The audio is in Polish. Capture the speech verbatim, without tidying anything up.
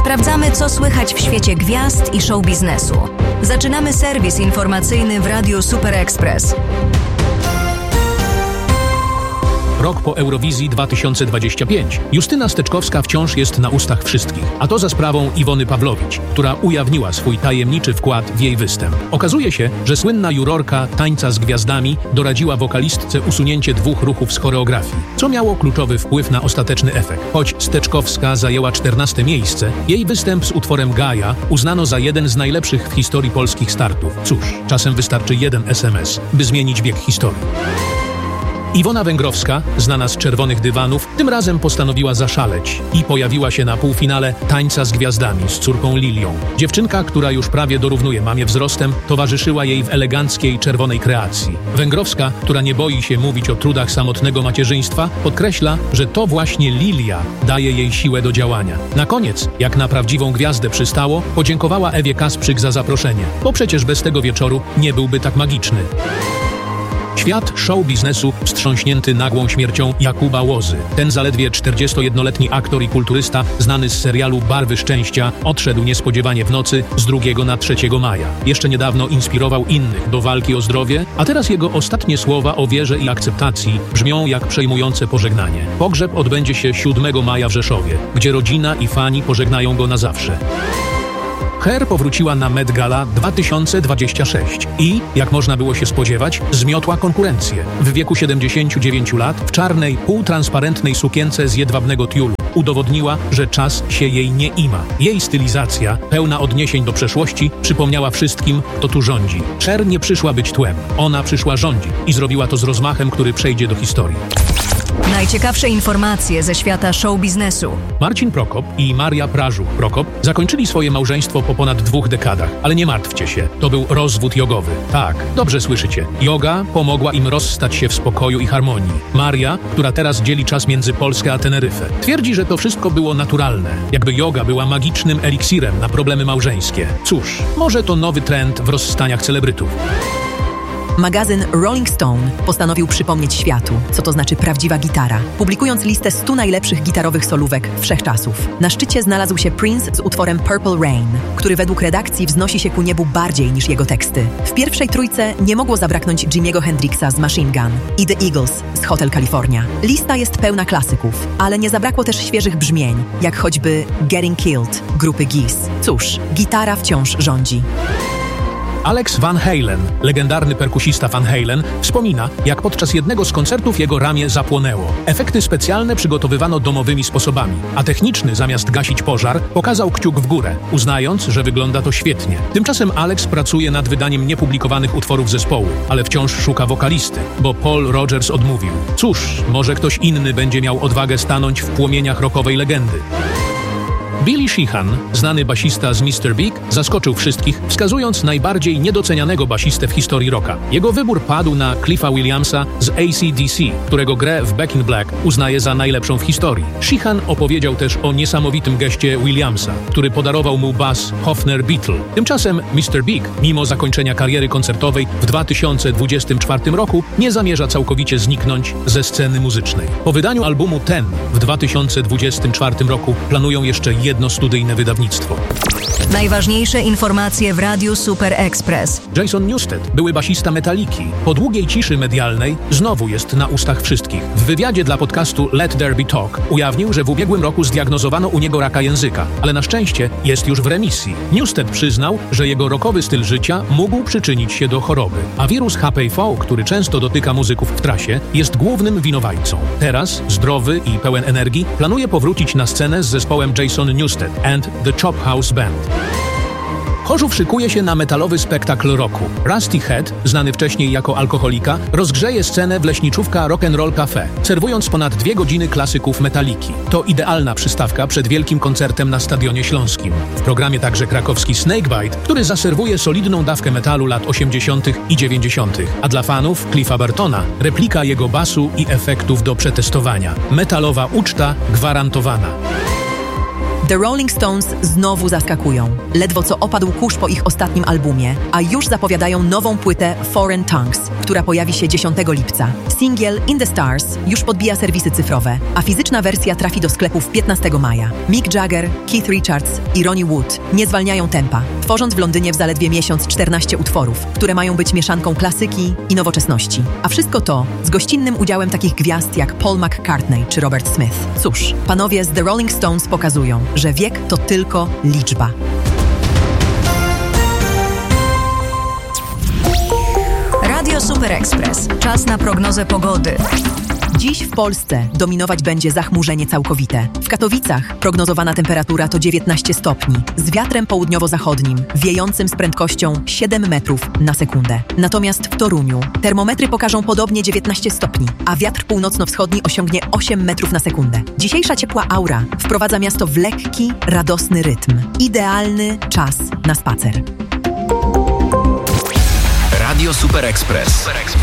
Sprawdzamy, co słychać w świecie gwiazd i show biznesu. Zaczynamy serwis informacyjny w Radiu Super Express. Rok po Eurowizji dwa tysiące dwudziestym piątym. Justyna Steczkowska wciąż jest na ustach wszystkich, a to za sprawą Iwony Pawłowicz, która ujawniła swój tajemniczy wkład w jej występ. Okazuje się, że słynna jurorka Tańca z Gwiazdami doradziła wokalistce usunięcie dwóch ruchów z choreografii, co miało kluczowy wpływ na ostateczny efekt. Choć Steczkowska zajęła czternaste miejsce, jej występ z utworem Gaja uznano za jeden z najlepszych w historii polskich startów. Cóż, czasem wystarczy jeden es em es, by zmienić bieg historii. Iwona Węgrowska, znana z czerwonych dywanów, tym razem postanowiła zaszaleć i pojawiła się na półfinale Tańca z Gwiazdami z córką Lilią. Dziewczynka, która już prawie dorównuje mamie wzrostem, towarzyszyła jej w eleganckiej czerwonej kreacji. Węgrowska, która nie boi się mówić o trudach samotnego macierzyństwa, podkreśla, że to właśnie Lilia daje jej siłę do działania. Na koniec, jak na prawdziwą gwiazdę przystało, podziękowała Ewie Kasprzyk za zaproszenie, bo przecież bez tego wieczoru nie byłby tak magiczny. Świat show biznesu wstrząśnięty nagłą śmiercią Jakuba Łozy. Ten zaledwie czterdziestojednoletni aktor i kulturysta, znany z serialu Barwy Szczęścia, odszedł niespodziewanie w nocy z drugiego na trzeciego maja. Jeszcze niedawno inspirował innych do walki o zdrowie, a teraz jego ostatnie słowa o wierze i akceptacji brzmią jak przejmujące pożegnanie. Pogrzeb odbędzie się siódmego maja w Rzeszowie, gdzie rodzina i fani pożegnają go na zawsze. Cher powróciła na Met Gala dwa tysiące dwudziesty szósty i, jak można było się spodziewać, zmiotła konkurencję. W wieku siedemdziesięciu dziewięciu lat w czarnej, półtransparentnej sukience z jedwabnego tiulu udowodniła, że czas się jej nie ima. Jej stylizacja, pełna odniesień do przeszłości, przypomniała wszystkim, kto tu rządzi. Cher nie przyszła być tłem, ona przyszła rządzić i zrobiła to z rozmachem, który przejdzie do historii. Najciekawsze informacje ze świata show biznesu. Marcin Prokop i Maria Prażuk-Prokop zakończyli swoje małżeństwo po ponad dwóch dekadach, ale nie martwcie się, to był rozwód jogowy. Tak, dobrze słyszycie. Joga pomogła im rozstać się w spokoju i harmonii. Maria, która teraz dzieli czas między Polskę a Teneryfę, twierdzi, że to wszystko było naturalne, jakby joga była magicznym eliksirem na problemy małżeńskie. Cóż, może to nowy trend w rozstaniach celebrytów. Magazyn Rolling Stone postanowił przypomnieć światu, co to znaczy prawdziwa gitara, publikując listę stu najlepszych gitarowych solówek wszechczasów. Na szczycie znalazł się Prince z utworem Purple Rain, który według redakcji wznosi się ku niebu bardziej niż jego teksty. W pierwszej trójce nie mogło zabraknąć Jimiego Hendrixa z Machine Gun i The Eagles z Hotel California. Lista jest pełna klasyków, ale nie zabrakło też świeżych brzmień, jak choćby Getting Killed grupy Geese. Cóż, gitara wciąż rządzi. Alex Van Halen, legendarny perkusista Van Halen, wspomina, jak podczas jednego z koncertów jego ramię zapłonęło. Efekty specjalne przygotowywano domowymi sposobami, a techniczny, zamiast gasić pożar, pokazał kciuk w górę, uznając, że wygląda to świetnie. Tymczasem Alex pracuje nad wydaniem niepublikowanych utworów zespołu, ale wciąż szuka wokalisty, bo Paul Rodgers odmówił. Cóż, może ktoś inny będzie miał odwagę stanąć w płomieniach rockowej legendy. Billy Sheehan, znany basista z mister Big, zaskoczył wszystkich, wskazując najbardziej niedocenianego basistę w historii rocka. Jego wybór padł na Cliffa Williamsa z A C D C, którego grę w Back in Black uznaje za najlepszą w historii. Sheehan opowiedział też o niesamowitym geście Williamsa, który podarował mu bas Hofner Beatle. Tymczasem mister Big, mimo zakończenia kariery koncertowej w dwa tysiące dwudziestym czwartym roku, nie zamierza całkowicie zniknąć ze sceny muzycznej. Po wydaniu albumu Ten w dwa tysiące dwudziestym czwartym roku planują jeszcze jedno studyjne wydawnictwo. Najważniejsze informacje w Radiu Super Express. Jason Newsted, były basista Metaliki, po długiej ciszy medialnej znowu jest na ustach wszystkich. W wywiadzie dla podcastu Let There Be Talk ujawnił, że w ubiegłym roku zdiagnozowano u niego raka języka, ale na szczęście jest już w remisji. Newsted przyznał, że jego rockowy styl życia mógł przyczynić się do choroby, a wirus H P V, który często dotyka muzyków w trasie, jest głównym winowajcą. Teraz, zdrowy i pełen energii, planuje powrócić na scenę z zespołem Jason Newsted and the Chop House Band. Chorzów szykuje się na metalowy spektakl roku. Rusty Head, znany wcześniej jako alkoholika, rozgrzeje scenę w leśniczówka Rock'n'Roll Cafe, serwując ponad dwie godziny klasyków Metaliki. To idealna przystawka przed wielkim koncertem na Stadionie Śląskim. W programie także krakowski Snakebite, który zaserwuje solidną dawkę metalu lat osiemdziesiątych i dziewięćdziesiątych. A dla fanów Cliffa Bartona replika jego basu i efektów do przetestowania. Metalowa uczta gwarantowana. The Rolling Stones znowu zaskakują. Ledwo co opadł kurz po ich ostatnim albumie, a już zapowiadają nową płytę Foreign Tongues, która pojawi się dziesiątego lipca. Singiel In the Stars już podbija serwisy cyfrowe, a fizyczna wersja trafi do sklepów piętnastego maja. Mick Jagger, Keith Richards i Ronnie Wood nie zwalniają tempa, tworząc w Londynie w zaledwie miesiąc czternaście utworów, które mają być mieszanką klasyki i nowoczesności. A wszystko to z gościnnym udziałem takich gwiazd jak Paul McCartney czy Robert Smith. Cóż, panowie z The Rolling Stones pokazują, że wiek to tylko liczba. Radio Super Express. Czas na prognozę pogody. Dziś w Polsce dominować będzie zachmurzenie całkowite. W Katowicach prognozowana temperatura to dziewiętnaście stopni, z wiatrem południowo-zachodnim, wiejącym z prędkością siedem metrów na sekundę. Natomiast w Toruniu termometry pokażą podobnie dziewiętnaście stopni, a wiatr północno-wschodni osiągnie osiem metrów na sekundę. Dzisiejsza ciepła aura wprowadza miasto w lekki, radosny rytm. Idealny czas na spacer. Radio Super Express.